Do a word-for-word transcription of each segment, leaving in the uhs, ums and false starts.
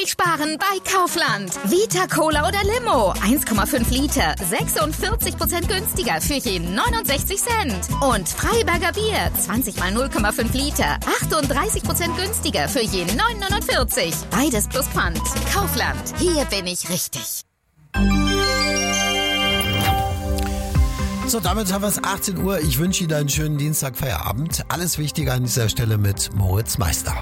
richtig sparen bei Kaufland. Vita Cola oder Limo, eins Komma fünf Liter, sechsundvierzig Prozent günstiger für je neunundsechzig Cent. Und Freiberger Bier, zwanzig mal null Komma fünf Liter, achtunddreißig Prozent günstiger für je neun Komma neunundvierzig. Beides plus Pfand. Kaufland, hier bin ich richtig. So, damit haben wir es achtzehn Uhr. Ich wünsche Ihnen einen schönen Dienstag-Feierabend. Alles Wichtige an dieser Stelle mit Moritz Meister.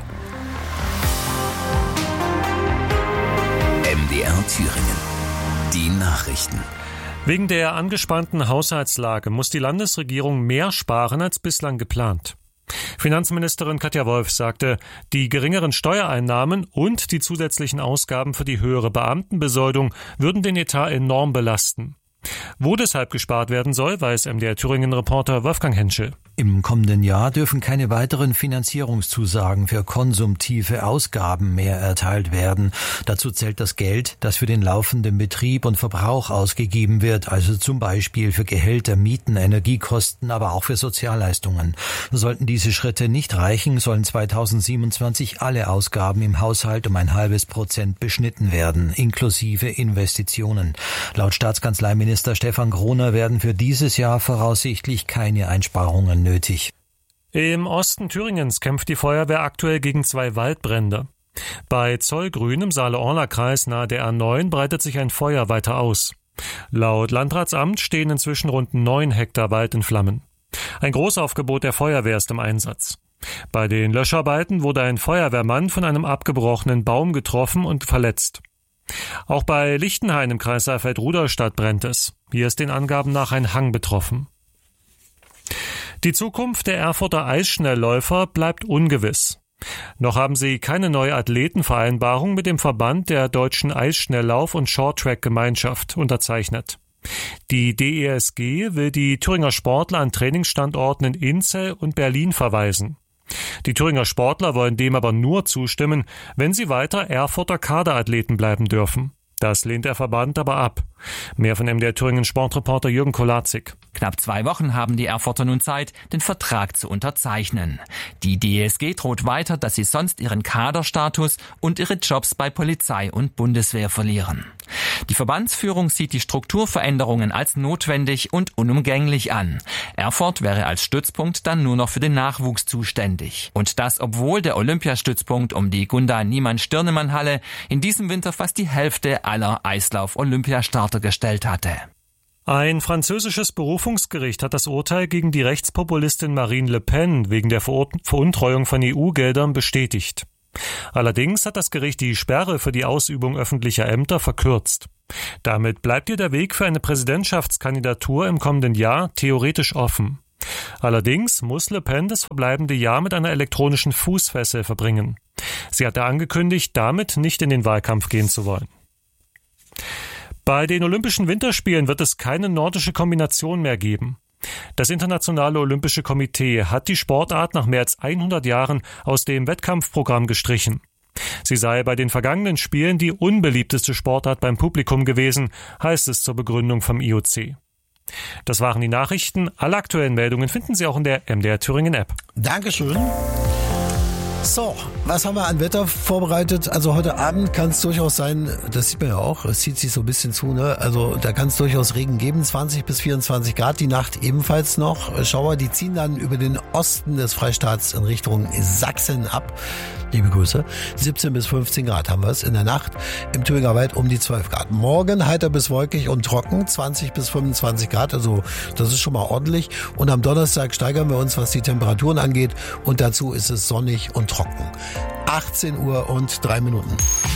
M D R Thüringen. Die Nachrichten. Wegen der angespannten Haushaltslage muss die Landesregierung mehr sparen als bislang geplant. Finanzministerin Katja Wolf sagte, die geringeren Steuereinnahmen und die zusätzlichen Ausgaben für die höhere Beamtenbesoldung würden den Etat enorm belasten. Wo deshalb gespart werden soll, weiß M D R Thüringen-Reporter Wolfgang Henschel. Im kommenden Jahr dürfen keine weiteren Finanzierungszusagen für konsumtive Ausgaben mehr erteilt werden. Dazu zählt das Geld, das für den laufenden Betrieb und Verbrauch ausgegeben wird, also zum Beispiel für Gehälter, Mieten, Energiekosten, aber auch für Sozialleistungen. Sollten diese Schritte nicht reichen, sollen zweitausendsiebenundzwanzig alle Ausgaben im Haushalt um ein halbes Prozent beschnitten werden, inklusive Investitionen. Laut Staatskanzleiminister Stefan Groner werden für dieses Jahr voraussichtlich keine Einsparungen nötig. Im Osten Thüringens kämpft die Feuerwehr aktuell gegen zwei Waldbrände. Bei Zollgrün im Saale-Orla-Kreis nahe der A neun breitet sich ein Feuer weiter aus. Laut Landratsamt stehen inzwischen rund neun Hektar Wald in Flammen. Ein Großaufgebot der Feuerwehr ist im Einsatz. Bei den Löscharbeiten wurde ein Feuerwehrmann von einem abgebrochenen Baum getroffen und verletzt. Auch bei Lichtenhain im Kreis Saalfeld-Rudolstadt brennt es. Hier ist den Angaben nach ein Hang betroffen. Die Zukunft der Erfurter Eisschnellläufer bleibt ungewiss. Noch haben sie keine neue Athletenvereinbarung mit dem Verband der Deutschen Eisschnelllauf- und Shorttrack-Gemeinschaft unterzeichnet. Die D E S G will die Thüringer Sportler an Trainingsstandorten in Inzell und Berlin verweisen. Die Thüringer Sportler wollen dem aber nur zustimmen, wenn sie weiter Erfurter Kaderathleten bleiben dürfen. Das lehnt der Verband aber ab. Mehr von M D R Thüringen Sportreporter Jürgen Kolazik. Knapp zwei Wochen haben die Erfurter nun Zeit, den Vertrag zu unterzeichnen. Die D E S G droht weiter, dass sie sonst ihren Kaderstatus und ihre Jobs bei Polizei und Bundeswehr verlieren. Die Verbandsführung sieht die Strukturveränderungen als notwendig und unumgänglich an. Erfurt wäre als Stützpunkt dann nur noch für den Nachwuchs zuständig. Und das, obwohl der Olympiastützpunkt um die Gunda-Niemann-Stirnemann-Halle in diesem Winter fast die Hälfte aller Eislauf-Olympiastarter gestellt hatte. Ein französisches Berufungsgericht hat das Urteil gegen die Rechtspopulistin Marine Le Pen wegen der Veruntreuung von E U-Geldern bestätigt. Allerdings hat das Gericht die Sperre für die Ausübung öffentlicher Ämter verkürzt. Damit bleibt ihr der Weg für eine Präsidentschaftskandidatur im kommenden Jahr theoretisch offen. Allerdings muss Le Pen das verbleibende Jahr mit einer elektronischen Fußfessel verbringen. Sie hatte angekündigt, damit nicht in den Wahlkampf gehen zu wollen. Bei den Olympischen Winterspielen wird es keine nordische Kombination mehr geben. Das Internationale Olympische Komitee hat die Sportart nach mehr als hundert Jahren aus dem Wettkampfprogramm gestrichen. Sie sei bei den vergangenen Spielen die unbeliebteste Sportart beim Publikum gewesen, heißt es zur Begründung vom I O C. Das waren die Nachrichten. Alle aktuellen Meldungen finden Sie auch in der M D R Thüringen App. Dankeschön. So, was haben wir an Wetter vorbereitet? Also heute Abend kann es durchaus sein, das sieht man ja auch, es zieht sich so ein bisschen zu, ne? Also da kann es durchaus Regen geben, zwanzig bis vierundzwanzig Grad, die Nacht ebenfalls noch. Schauer, die ziehen dann über den Osten des Freistaats in Richtung Sachsen ab. Liebe Grüße. siebzehn bis fünfzehn Grad haben wir es in der Nacht. Im Thüringer Wald um die zwölf Grad. Morgen heiter bis wolkig und trocken, zwanzig bis fünfundzwanzig Grad. Also das ist schon mal ordentlich. Und am Donnerstag steigern wir uns, was die Temperaturen angeht. Und dazu ist es sonnig und trocken. achtzehn Uhr und drei Minuten.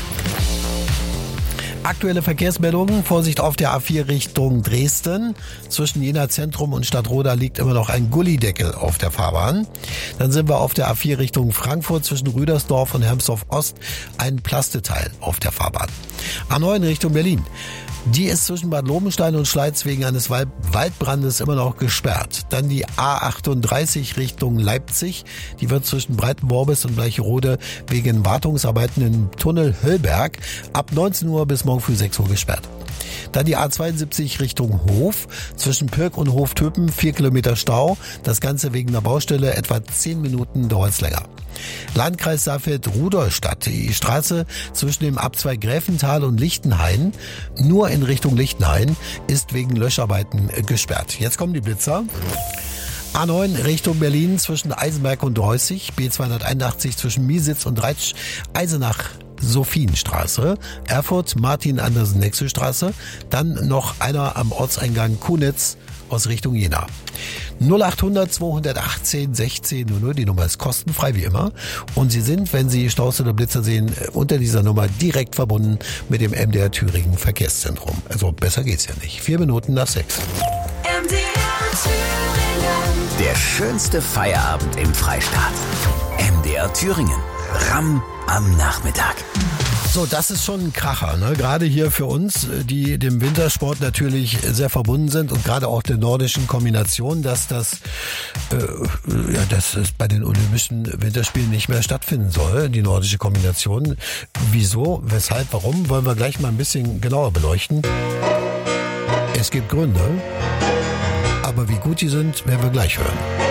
Aktuelle Verkehrsmeldungen. Vorsicht auf der A vier Richtung Dresden. Zwischen Jena Zentrum und Stadtroda liegt immer noch ein Gullideckel auf der Fahrbahn. Dann sind wir auf der A vier Richtung Frankfurt zwischen Rüdersdorf und Hermsdorf Ost ein Plasteteil auf der Fahrbahn. A neun Richtung Berlin. Die ist zwischen Bad Lobenstein und Schleiz wegen eines Waldbrandes immer noch gesperrt. Dann die A achtunddreißig Richtung Leipzig. Die wird zwischen Breitenworbis und Bleicherode wegen Wartungsarbeiten im Tunnel Höllberg ab neunzehn Uhr bis morgen früh sechs Uhr gesperrt. Dann die A zweiundsiebzig Richtung Hof. Zwischen Pirk und Hoftöpen vier Kilometer Stau. Das Ganze wegen einer Baustelle. Etwa zehn Minuten dauert's länger. Landkreis Saalfeld-Rudolstadt. Die Straße zwischen dem Abzweig Gräfenthal und Lichtenhain, nur in Richtung Lichtenhain, ist wegen Löscharbeiten gesperrt. Jetzt kommen die Blitzer. A neun Richtung Berlin zwischen Eisenberg und Dreußig, B zweihunderteinundachtzig zwischen Miesitz und Reitsch, Eisenach Sophienstraße, Erfurt Martin-Andersen-Nexel-Straße, dann noch einer am Ortseingang Kunitz aus Richtung Jena. null achthundert zweihundertachtzehn sechzehn null null, die Nummer ist kostenfrei wie immer und Sie sind, wenn Sie Staus oder Blitzer sehen, unter dieser Nummer direkt verbunden mit dem M D R Thüringen Verkehrszentrum. Also besser geht's ja nicht. Vier Minuten nach sechs. M D R Thüringen. Der schönste Feierabend im Freistaat. M D R Thüringen. Ramm am Nachmittag. So, das ist schon ein Kracher, ne? Gerade hier für uns, die dem Wintersport natürlich sehr verbunden sind und gerade auch der nordischen Kombination, dass das, äh, ja, dass es bei den Olympischen Winterspielen nicht mehr stattfinden soll, die nordische Kombination. Wieso, weshalb, warum, wollen wir gleich mal ein bisschen genauer beleuchten. Es gibt Gründe, aber wie gut die sind, werden wir gleich hören.